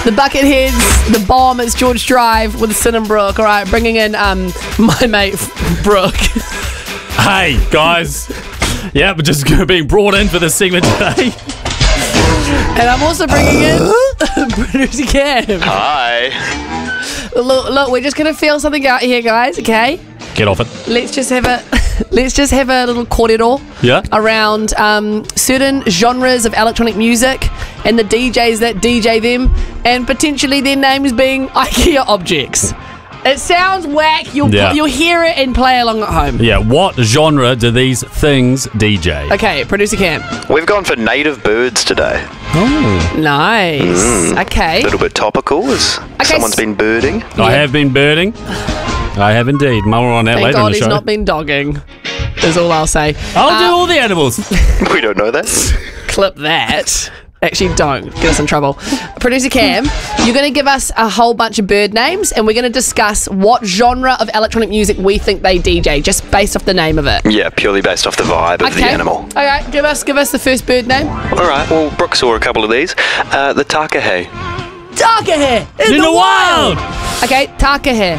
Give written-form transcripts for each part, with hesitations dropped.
The Bucketheads, the bomb is George Drive with Sin and Brooke. All right, bringing in my mate Brooke. Hey, guys. Yeah, we're just being brought in for this segment today. And I'm also bringing in producer Cam. Hi. Look, we're just gonna feel something out here, guys. Okay. Get off it. Let's just have a little corridor around certain genres of electronic music and the DJs that DJ them, and potentially their names being IKEA objects. It sounds whack. You'll hear it and play along at home. Yeah, what genre do these things DJ? Okay, producer Cam. We've gone for native birds today. Oh. Nice. Okay. A little bit topical as someone's been birding. I have been birding. I have indeed. More on that Thank later God in the show. he's not been dogging, is all I'll say. I'll do all the animals. We don't know that. Clip that. Actually, don't get us in trouble. Producer Cam, you're going to give us a whole bunch of bird names, and we're going to discuss what genre of electronic music we think they DJ, just based off the name of it. Yeah, purely based off the vibe of the animal. All right, give us the first bird name. All right, well, Brooke saw a couple of these. The takahe. Takahe in the wild. Okay, Takahe.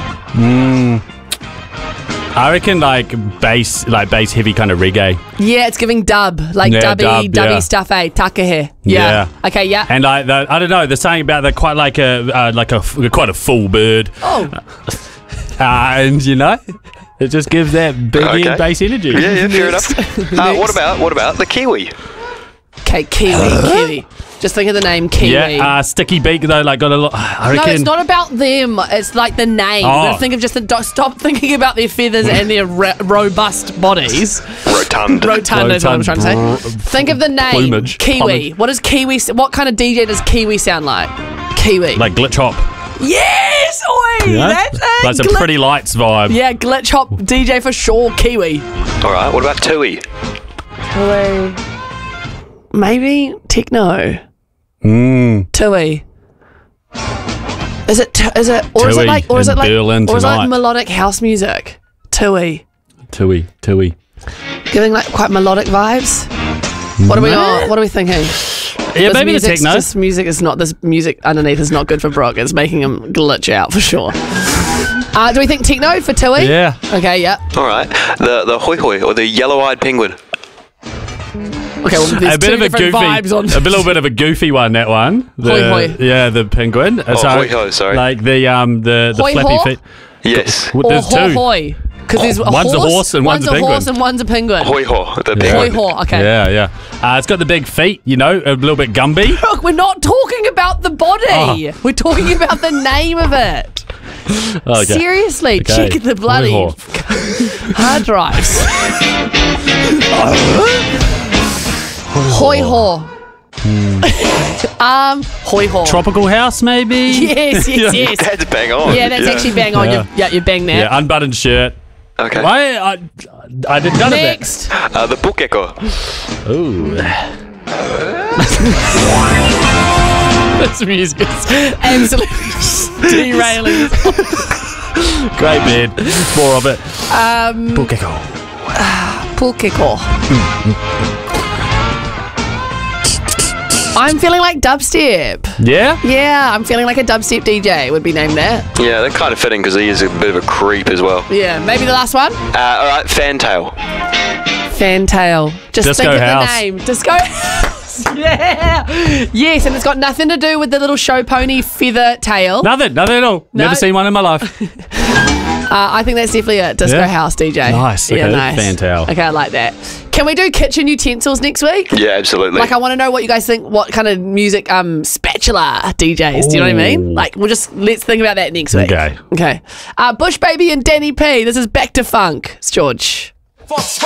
I reckon like bass heavy kind of reggae. Yeah, it's giving dub, like dubby stuff, eh? Takahe. Yeah. Okay, yeah. And I don't know. They're saying about they're quite like quite a full bird. Oh. And you know, it just gives that big bass energy. Yeah, fair enough. What about the kiwi? Okay, kiwi. Just think of the name Kiwi. Yeah, sticky beak though, like got a lot. I reckon. No, it's not about them. It's like the name. Oh. Think of just stop thinking about their feathers and their robust bodies. Rotund is what I'm trying to say. Think of the name plumage. Kiwi. What does Kiwi? What kind of DJ does Kiwi sound like? Kiwi. Like glitch hop. Yes, oi! Yeah? That's it. Like some Pretty Lights vibe. Yeah, glitch hop DJ for sure. Kiwi. All right, what about Tui? Maybe techno. Tui. Is it like melodic house music? Tui. Giving like quite melodic vibes. What are we on? What are we thinking? Yeah, maybe the techno. This music underneath is not good for Brock. It's making him glitch out for sure. Do we think techno for Tui? Yeah. Okay, yeah. All right, the hoi hoi or the yellow-eyed penguin. Okay, well, there's two different vibes on. A little bit of a goofy one. That one. Hoi hoi. Yeah, the penguin. Hoi hoi. Sorry. Like the hoi flappy ho? feet. Yes. There's two. Hoi. Because there's one's a horse and one's a penguin. One's a horse and one's a penguin. Hoi ho. The penguin. Hoi ho. Okay. Yeah. It's got the big feet. You know, a little bit Gumby. Look, we're not talking about the body. Oh. We're talking about the name of it. Okay. Seriously, Okay. check the bloody Hoi ho. hard drives. Hoi ho. Hoi ho. Tropical house, maybe. Yes. That's bang on. Yeah, that's actually bang on. Yeah. You bang that. Yeah, unbuttoned shirt. Okay. I did none Next. The book echo. Ooh. This music is absolutely derailing. Great band. More of it. Book echo. Pukeko. I'm feeling like dubstep. Yeah? Yeah, I'm feeling like a dubstep DJ would be named that. Yeah, they're kind of fitting because he is a bit of a creep as well. Yeah, maybe the last one? All right, Fantail. Fantail. Just Disco think of House. the name. Disco House. Yeah. Yes, and it's got nothing to do with the little show pony feather tail. Nothing at all. No. Never seen one in my life. I think that's definitely a Disco House DJ. Nice. Yeah, Okay, nice. Fantail. Okay, I like that. Can we do kitchen utensils next week? Yeah, absolutely. Like, I want to know what you guys think, what kind of music spatula DJs, do you know what I mean? Ooh. Like, let's think about that next week. Okay. Okay. Bush Baby and Danny P. This is Back to Funk. It's George.